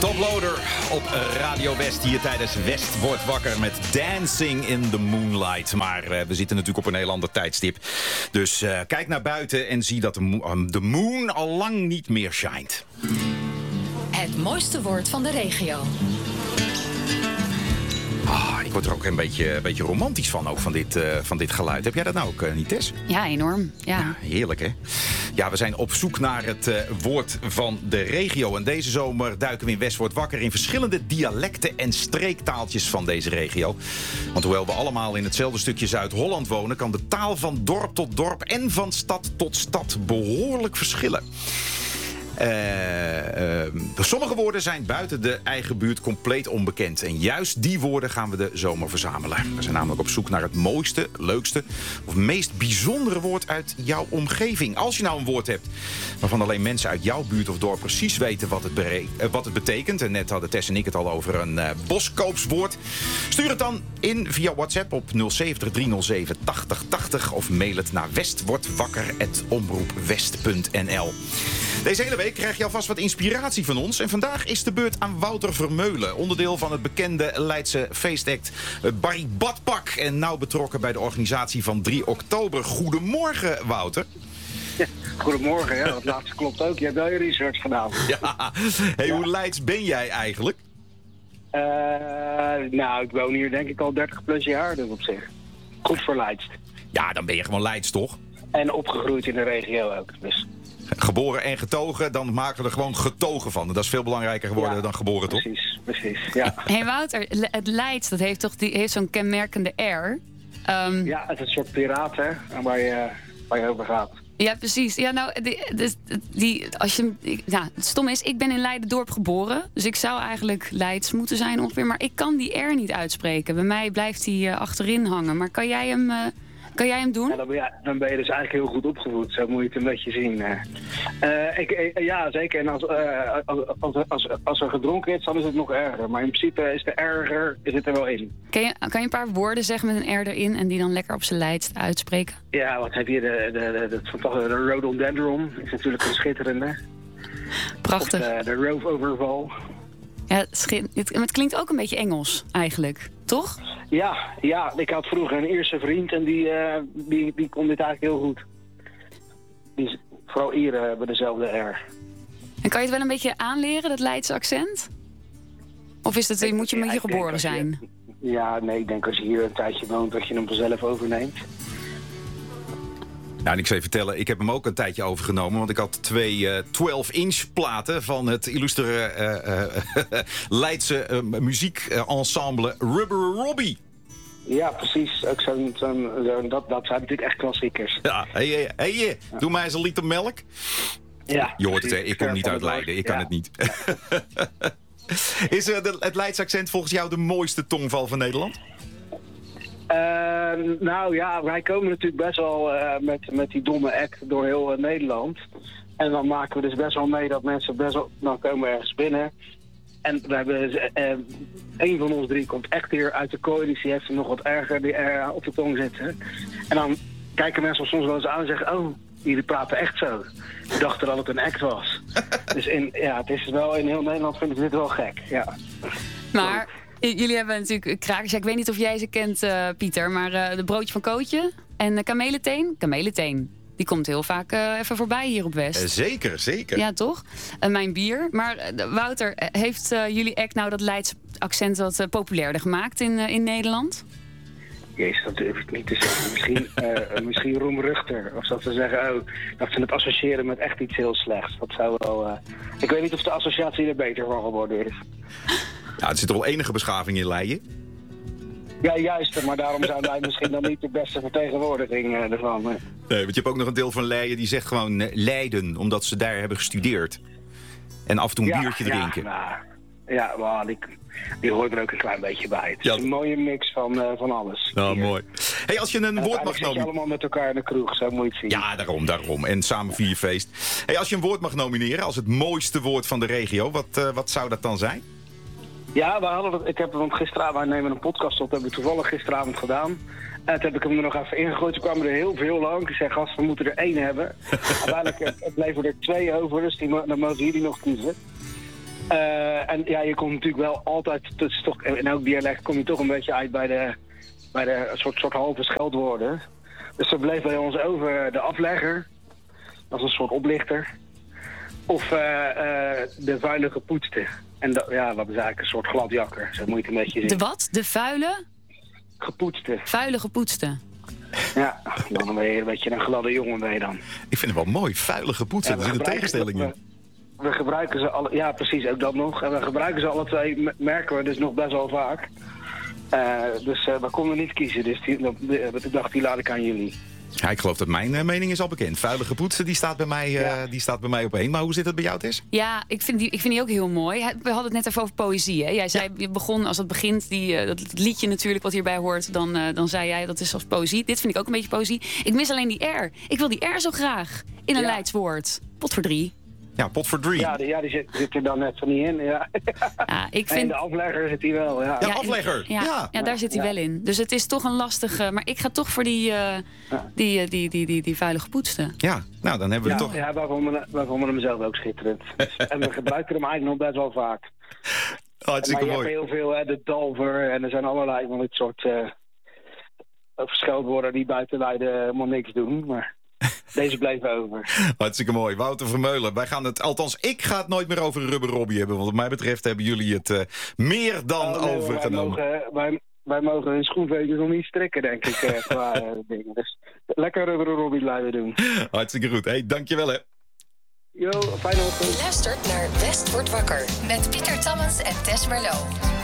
Toploader op Radio West hier tijdens West wordt wakker met Dancing in the Moonlight. Maar we zitten natuurlijk op een heel ander tijdstip. Dus kijk naar buiten en zie dat de moon al lang niet meer shined. Het mooiste woord van de regio. Ik word er ook een beetje romantisch van, ook van dit geluid. Heb jij dat nou ook niet, Tess? Ja, enorm. Ja, heerlijk, hè? Ja, we zijn op zoek naar het woord van de regio. En deze zomer duiken we in West wordt wakker in verschillende dialecten en streektaaltjes van deze regio. Want hoewel we allemaal in hetzelfde stukje Zuid-Holland wonen, kan de taal van dorp tot dorp en van stad tot stad behoorlijk verschillen. Sommige woorden zijn buiten de eigen buurt compleet onbekend. En juist die woorden gaan we de zomer verzamelen. We zijn namelijk op zoek naar het mooiste, leukste of meest bijzondere woord uit jouw omgeving. Als je nou een woord hebt waarvan alleen mensen uit jouw buurt of dorp precies weten wat het betekent. En net hadden Tess en ik het al over een boskoopswoord. Stuur het dan in via WhatsApp op 070 307 8080 of mail het naar westwordwakker@omroepwest.nl. Deze hele week krijg je alvast wat inspiratie van ons. En vandaag is de beurt aan Wouter Vermeulen. Onderdeel van het bekende Leidse feestact Barry Badpak. En nauw betrokken bij de organisatie van 3 oktober. Goedemorgen, Wouter. Ja, goedemorgen, ja. Dat laatste klopt ook. Je hebt wel je research gedaan. Ja. Hey, hoe Leids ben jij eigenlijk? Nou, ik woon hier denk ik al 30 plus jaar, dus op zich. Goed voor Leids. Ja, dan ben je gewoon Leids, toch? En opgegroeid in de regio ook, dus... Geboren en getogen, dan maken we er gewoon getogen van. Dat is veel belangrijker geworden dan geboren, toch? Precies, ja. Hey Wouter, het Leids, dat heeft toch zo'n kenmerkende R? Ja, het is een soort piraat, hè, waar je over gaat. Ja, precies. Ja, nou, het stom is, ik ben in Leiden-dorp geboren. Dus ik zou eigenlijk Leids moeten zijn ongeveer. Maar ik kan die R niet uitspreken. Bij mij blijft die achterin hangen. Maar kan jij hem doen? Ja, dan ben je dus eigenlijk heel goed opgevoed. Zo moet je het een beetje zien. Ja, zeker. En als er gedronken is, dan is het nog erger. Maar in principe is er wel in. Kan je een paar woorden zeggen met een R erin en die dan lekker op zijn Leids uitspreken? Ja, wat heb je? De rhododendron is natuurlijk een schitterende. Prachtig. Of de roofoverval. Ja, het klinkt ook een beetje Engels, eigenlijk. Toch? Ja, ik had vroeger een Ierse vriend en die kon dit eigenlijk heel goed. Vooral Ieren hebben dezelfde R. En kan je het wel een beetje aanleren, dat Leidse accent? Of is het, moet je geboren zijn? Ja, nee, ik denk als je hier een tijdje woont dat je hem vanzelf overneemt. Nou, en ik zal je vertellen, ik heb hem ook een tijdje overgenomen. Want ik had 2 12-inch platen van het illustere Leidse muziekensemble Rubber Robbie. Ja, precies. Ook dat zijn natuurlijk echt klassiekers. Ja, hey, doe mij eens een liter melk. Ja, je hoort het, hè? Ik kom niet uit Leiden. Ik kan het niet. Is het Leidse accent volgens jou de mooiste tongval van Nederland? Nou ja, wij komen natuurlijk best wel met die domme act door heel Nederland. En dan maken we dus best wel mee dat mensen dan komen we ergens binnen. En we hebben een van ons 3 komt echt hier uit de kooi, dus die heeft hem nog wat erger op de tong zitten. En dan kijken mensen soms wel eens aan en zeggen, oh, jullie praten echt zo. Ik dacht dat het een act was. Dus het is wel in heel Nederland vinden ze dit wel gek, ja. Maar... Jullie hebben natuurlijk krakers. Ja, ik weet niet of jij ze kent, Pieter. Maar de broodje van Kootje en kameleteen. Kameleteen. Die komt heel vaak even voorbij hier op West. Zeker. Ja, toch? Mijn bier. Maar Wouter, heeft jullie act nou dat Leidse accent wat populairder gemaakt in Nederland? Jezus, dat durf ik niet te zeggen. Misschien roemruchter. Of dat ze zeggen, dat ze het associëren met echt iets heel slechts. Dat zou wel... Ik weet niet of de associatie er beter van geworden is. Ja, er zit toch wel enige beschaving in Leiden? Ja, juist. Maar daarom zijn wij misschien dan niet de beste vertegenwoordiging ervan. Nee, want je hebt ook nog een deel van Leiden die zegt gewoon Leiden, omdat ze daar hebben gestudeerd. En af en toe een biertje drinken. Maar die hoort er ook een klein beetje bij. Het is een mooie mix van alles. Nou, mooi. Hey, als je een woord mag nomineren... allemaal met elkaar in de kroeg, zo moet je het zien. Ja, daarom. En samen vier je feest. Hey, als je een woord mag nomineren als het mooiste woord van de regio, wat zou dat dan zijn? Ja, want gisteravond, wij nemen een podcast op, dat hebben we toevallig gisteravond gedaan. Toen heb ik hem er nog even ingegooid, toen kwamen er heel veel lang. Ik zei, gast, we moeten er 1 hebben. Uiteindelijk bleven er 2 over, dus dan mogen jullie nog kiezen. En ja, je komt natuurlijk wel altijd, in elk dialect kom je toch een beetje uit bij de soort halve scheldwoorden. Dus er bleef bij ons over de aflegger, dat is een soort oplichter, of de vuile gepoetste. En dat is eigenlijk een soort gladjakker, zo moet je het een beetje zien. De wat? De vuile? Gepoetste. Vuile gepoetste. Ja, dan ben je een beetje een gladde jongen ben je dan. Ik vind het wel mooi, vuile gepoetsen, er zit een tegenstelling in. We gebruiken ze alle, ja precies, ook dat nog. En we gebruiken ze alle twee, merken we dus nog best wel vaak. Dus we konden niet kiezen, dus ik dacht die laat ik aan jullie. Ja, ik geloof dat mijn mening is al bekend. Vuile gepoetsen, die staat bij mij op één. Maar hoe zit het bij jou, Tess? Ja, ik vind die ook heel mooi. We hadden het net even over poëzie. Hè? Jij zei, je begon als het begint, dat liedje natuurlijk wat hierbij hoort. Dan zei jij, dat is als poëzie. Dit vind ik ook een beetje poëzie. Ik mis alleen die R. Ik wil die R zo graag in een Leids woord. Pot voor 3. Ja, pot voor 3. Ja, die zit er dan net van niet in. Ja. Ik vind... En de aflegger zit hij wel. Ja, de aflegger. Ja, daar zit hij wel in. Dus het is toch een lastige... Maar ik ga toch voor die vuile gepoetste. Ja, nou dan hebben we toch... Ja, wij vonden hem zelf ook schitterend. En we gebruiken hem eigenlijk nog best wel vaak. Hartstikke mooi. Maar je hebt heel veel, de dalver en er zijn allerlei van dit soort scheldwoorden die buiten Leiden helemaal niks doen. Maar deze bleef over. Hartstikke mooi. Wouter Vermeulen. Wij gaan het, althans ik ga het nooit meer over Rubber Robbie hebben. Want wat mij betreft hebben jullie het meer dan overgenomen. Wij mogen hun schoenvetjes nog niet strikken, denk ik, qua dingen. Dus lekker Rubber Robbie blijven doen. Hartstikke goed. Hey, dankjewel hè. Yo, fijne ochtend. Luistert naar West wordt wakker met Pieter Tammens en Tess Merlot.